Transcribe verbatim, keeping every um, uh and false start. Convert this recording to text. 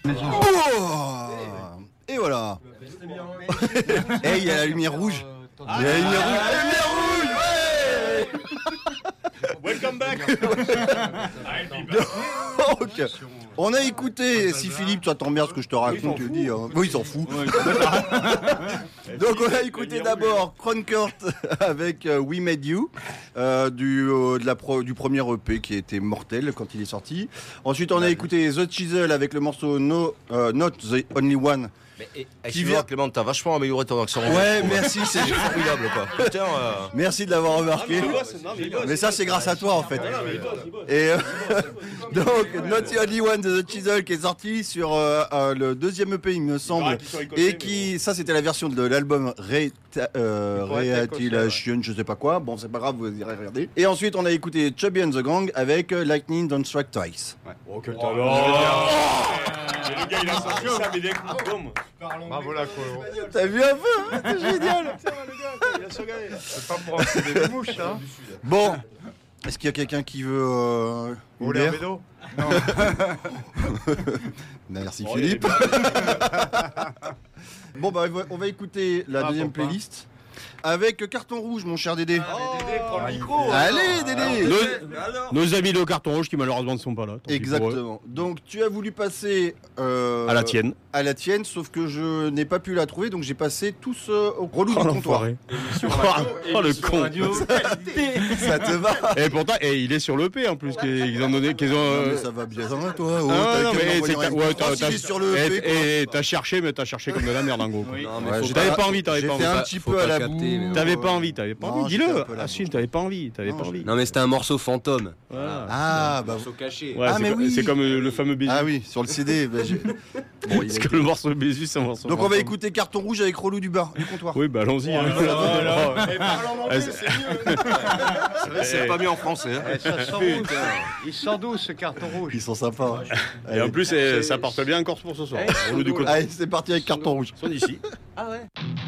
Oh et voilà. Et il y a la lumière rouge. Il y a la lumière rouge. La lumière rouge, ouais. Welcome back. Donc, on a écouté, si Philippe, toi t'emmerdes ce que je te raconte, tu le dis, hein. Oui, il s'en fout. Donc on a écouté d'abord Kronkert avec euh, We Made You, euh, du, euh, de la pro, du premier E P qui était mortel quand il est sorti. Ensuite on a écouté The Chisel avec le morceau No, euh, Not The Only One. Mais, et, qui vient... Clément, t'as vachement amélioré ton accent. Ouais, merci, c'est formidable quoi. Putain, euh... merci de l'avoir remarqué. Non, mais, bosse, non, mais, mais ça, c'est grâce à toi en fait. Non, non, mais il bosse, il bosse. Et euh, donc, Not The Only One de The Chisel qui est sorti sur euh, euh, le deuxième E P, il me semble. Et qui, ça, c'était la version de l'album Reta- euh, Retaliation, je sais pas quoi. Bon, c'est pas grave, vous irez regarder. Et ensuite, on a écouté Chubby and the Gang avec euh, Lightning Don't Strike Twice. Ouais. Oh, que talent! Le gars, il a sorti ça, mais d'un coup, boum! Bravo la colo. T'as vu un peu, hein? C'est génial! Il a saugagé. C'est pas pour enfiler des mouches, hein? Bon, est-ce qu'il y a quelqu'un qui veut euh, une Rouler bière? en vélo? Non. Merci Philippe. Bon bah on va écouter la Ah, deuxième pourquoi playlist avec Carton Rouge, mon cher Dédé. Oh, Dédé, prends le micro. Allez Dédé. Nos, nos amis de Carton Rouge qui malheureusement ne sont pas là. tant pis pour eux. Exactement. Donc tu as voulu passer euh, À la tienne. À la tienne, sauf que je n'ai pas pu la trouver, donc j'ai passé tous euh, au relou Oh du comptoir. l'enfoiré. Oh le con. Ça te va? Et pourtant, et il est sur l'E P en plus qu'ils ont donné, qu'ils ont. Non, euh, mais ça va bien, hein, toi. Oh, Ah, t'as non, qu'à mais m'envoyer c'est un- que- ouais, Oh, t'as- si, t'as- il est sur le E P, quoi. et et t'as cherché, mais t'as cherché comme de la merde en gros. quoi. Non, mais Ouais, faut j'ai T'avais pas- pas envie, t'avais j'ai pas fait envie. un petit Faut peu pas à la capter, boue. mais- T'avais pas envie, t'avais pas Non, envie. j'étais un Dis-le. peu à la Ah boue. si, t'avais pas envie, t'avais Non, pas je- envie. Non mais c'était un morceau fantôme. Voilà. Ah bah Morceau caché. Ouais, Ah, c'est mais co- oui. c'est comme euh, le fameux Bézus. ah oui, sur le C D. bah, j'ai- bon, il a Parce été- que le morceau Bézus, c'est un morceau. Donc on va fantôme. écouter Carton Rouge avec Relou du bar du comptoir. Oui, bah allons-y. hein. Et parle en anglais, c'est mieux. C'est vrai, c'est pas mis en français. Hein. Eh, ça sent rouge. Il sent d'où ce carton rouge? Ils sont sympas. hein. Et Allez. en plus, eh, ça porte bien encore pour ce soir. Au lieu du côté. Allez, c'est parti avec Carton Rouge. Ils sont d'ici. Ah ouais.